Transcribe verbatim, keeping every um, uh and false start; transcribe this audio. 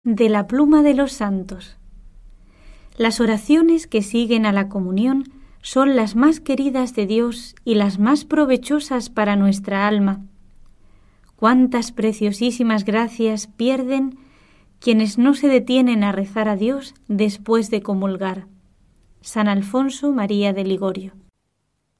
De la pluma de los santos. Las oraciones que siguen a la comunión son las más queridas de Dios y las más provechosas para nuestra alma. Cuántas preciosísimas gracias pierden quienes no se detienen a rezar a Dios después de comulgar. San Alfonso María de Ligorio.